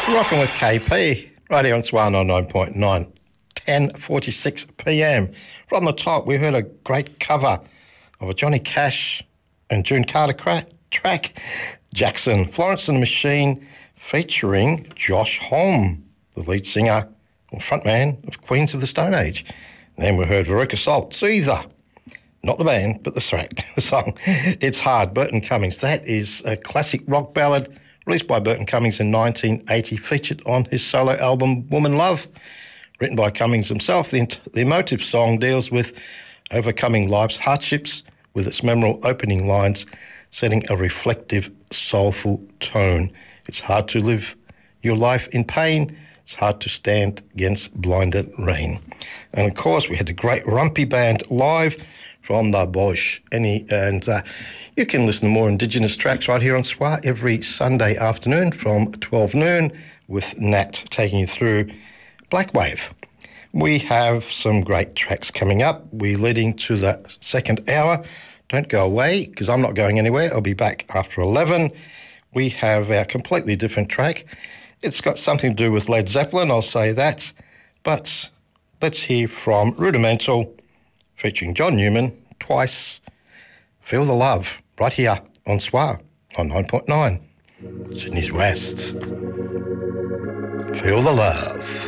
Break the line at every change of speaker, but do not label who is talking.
Rocking with KP, right here on Swan on 9.9, 10:46 p.m. From the top, we heard a great cover of a Johnny Cash and June Carter track, Jackson, Florence and the Machine, featuring Josh Homme, the lead singer or frontman of Queens of the Stone Age. And then we heard Veruca Salt, Caesar. Not the band, but the song. It's Hard, Burton Cummings. That is a classic rock ballad released by Burton Cummings in 1980, featured on his solo album Woman Love. Written by Cummings himself, the emotive song deals with overcoming life's hardships with its memorable opening lines, setting a reflective, soulful tone. It's hard to live your life in pain. It's hard to stand against blinded rain. And, of course, we had the great Rumpy Band live from the bush. And you can listen to more Indigenous tracks right here on SWA every Sunday afternoon from 12 noon with Nat taking you through Black Wave. We have some great tracks coming up. We're leading to the second hour. Don't go away, because I'm not going anywhere. I'll be back after 11. We have our completely different track. It's got something to do with Led Zeppelin, I'll say that. But let's hear from Rudimental, featuring John Newman, Twice, Feel the Love, right here on SWA on 9.9, Sydney's West. Feel the Love.